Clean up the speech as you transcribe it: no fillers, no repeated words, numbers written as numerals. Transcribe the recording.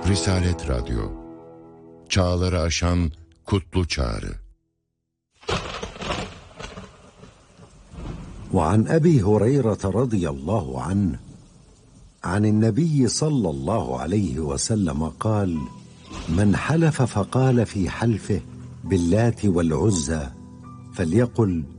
Risalet Radyo, çağları aşan kutlu çağrı. وعن أبي هريرة رضي الله عنه عن النبي صلى الله عليه وسلم قال: من حلف فقال في حلفه باللات والعزى فليقل